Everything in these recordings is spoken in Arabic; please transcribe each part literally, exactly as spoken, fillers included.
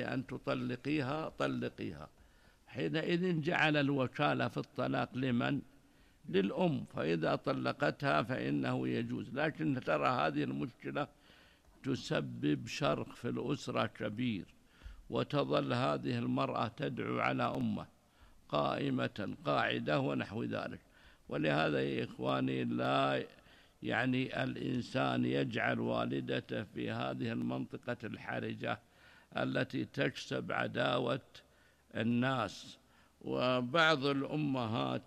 أن تطلقيها طلقيها. حينئذ جعل الوكالة في الطلاق لمن؟ للأم، فإذا طلقتها فإنه يجوز. لكن ترى هذه المشكلة تسبب شرخ في الأسرة كبير، وتظل هذه المرأة تدعو على أمه قائمة قاعدة ونحو ذلك. ولهذا يا إخواني لا يعني الإنسان يجعل والدته في هذه المنطقة الحرجة التي تكسب عداوة الناس. وبعض الأمهات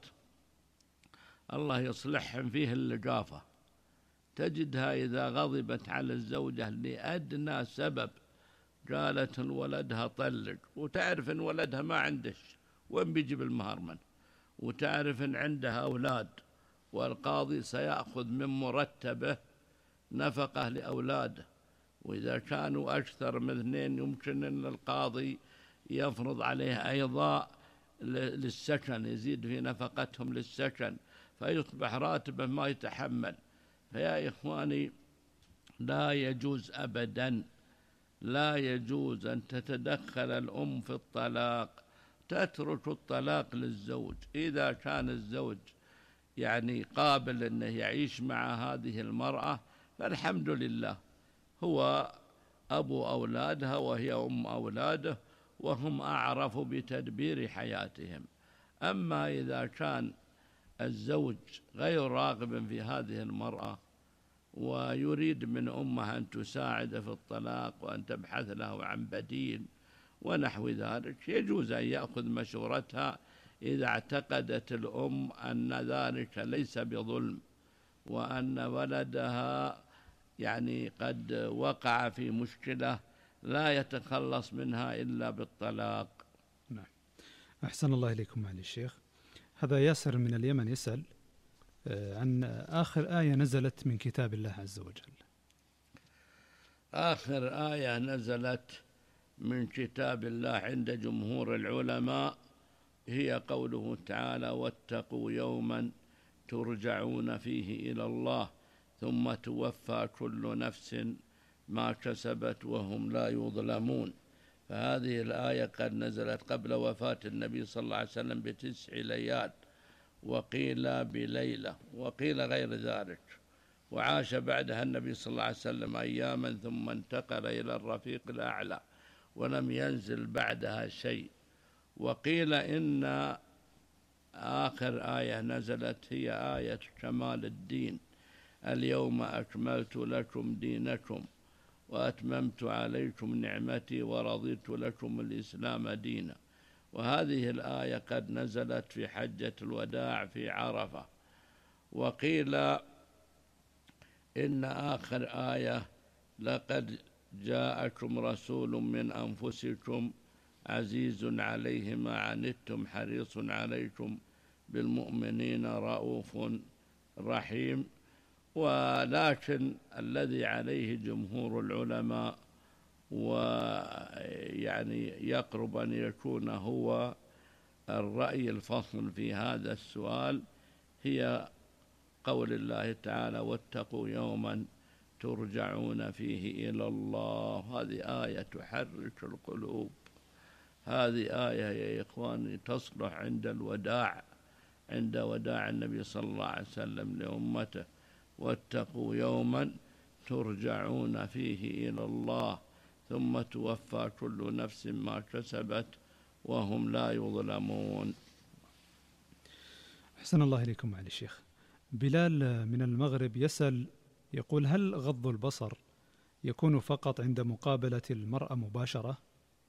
الله يصلحهم فيه اللقافة، تجدها إذا غضبت على الزوجة لأدنى سبب قالت ولدها طلق، وتعرف أن ولدها ما عندش وين بيجيب المهر منه، وتعرف أن عندها أولاد، والقاضي سيأخذ من مرتبه نفقة لأولاده، وإذا كانوا أكثر من اثنين يمكن أن القاضي يفرض عليه أيضا للسكن، يزيد في نفقتهم للسكن، فيصبح راتبه ما يتحمل. فيا إخواني لا يجوز أبدا، لا يجوز أن تتدخل الأم في الطلاق، تترك الطلاق للزوج. إذا كان الزوج يعني قابل أنه يعيش مع هذه المرأة فالحمد لله، هو أبو أولادها وهي أم أولاده، وهم أعرف بتدبير حياتهم. أما إذا كان الزوج غير راغب في هذه المرأة ويريد من أمها أن تساعد في الطلاق وأن تبحث له عن بديل ونحو ذلك، يجوز أن يأخذ مشورتها إذا اعتقدت الأم أن ذلك ليس بظلم، وأن ولدها يعني قد وقع في مشكلة لا يتخلص منها إلا بالطلاق. نعم. أحسن الله إليكم معالي الشيخ. هذا ياسر من اليمن يسأل عن آخر آية نزلت من كتاب الله عز وجل. آخر آية نزلت من كتاب الله عند جمهور العلماء هي قوله تعالى: واتقوا يوما ترجعون فيه إلى الله ثم توفى كل نفس ما كسبت وهم لا يظلمون. فهذه الآية قد نزلت قبل وفاة النبي صلى الله عليه وسلم بتسع ليال، وقيل بليلة، وقيل غير ذلك، وعاش بعدها النبي صلى الله عليه وسلم أياما ثم انتقل إلى الرفيق الأعلى ولم ينزل بعدها شيء. وقيل إن آخر آية نزلت هي آية كمال الدين: اليوم أكملت لكم دينكم وأتممت عليكم نعمتي ورضيت لكم الإسلام دينا. وهذه الآية قد نزلت في حجة الوداع في عرفة. وقيل إن آخر آية: لقد جاءكم رسول من أنفسكم عزيز عليه ما عنتم حريص عليكم بالمؤمنين رؤوف رحيم. ولكن الذي عليه جمهور العلماء ويعني يقرب أن يكون هو الرأي الفصل في هذا السؤال هي قول الله تعالى: واتقوا يوما ترجعون فيه إلى الله. هذه آية تحرك القلوب، هذه آية يا إخواني تصلح عند الوداع، عند وداع النبي صلى الله عليه وسلم لأمته: واتقوا يوما ترجعون فيه إلى الله ثم توفى كل نفس ما كسبت وهم لا يظلمون. أحسن الله إليكم معالي الشيخ. بلال من المغرب يسأل يقول: هل غض البصر يكون فقط عند مقابلة المرأة مباشرة؟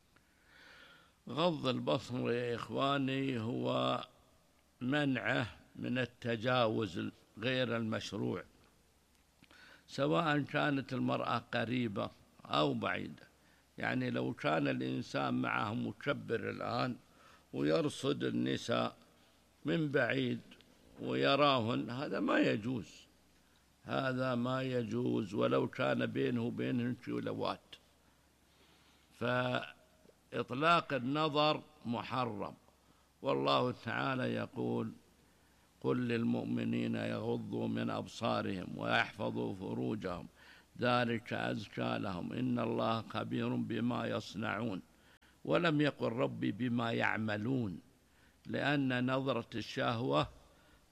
غض البصر يا إخواني هو منعه من التجاوز غير المشروع، سواء كانت المرأة قريبة أو بعيدة. يعني لو كان الإنسان معه مكبر الآن ويرصد النساء من بعيد ويراهن، هذا ما يجوز، هذا ما يجوز ولو كان بينه وبينهن كيلوات. فإطلاق النظر محرم، والله تعالى يقول: قل للمؤمنين يغضوا من أبصارهم ويحفظوا فروجهم ذلك أزكى لهم إن الله خبير بما يصنعون. ولم يقل ربي بما يعملون، لأن نظرة الشهوة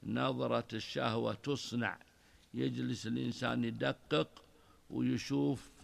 نظرة الشهوة تصنع، يجلس الإنسان يدقق ويشوف